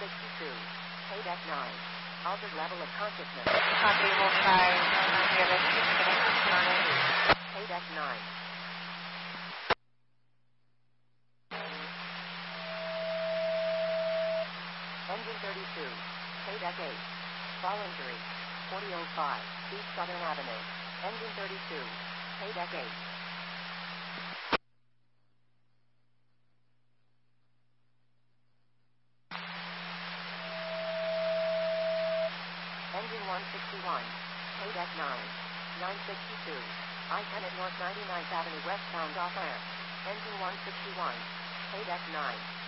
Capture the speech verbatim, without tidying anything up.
sixty-two. Paydeck nine. Altered level of consciousness. Copy, we'll try nine zero six nine. Paydeck nine. Engine thirty-two. Paydeck eight. Fall injury. forty oh five. East Southern Avenue. Engine thirty-two. Paydeck eight. Engine one sixty-one. Paydeck nine. nine sixty-two. I ten at North ninety-ninth Avenue westbound off ramp. Engine one sixty-one. Paydeck nine.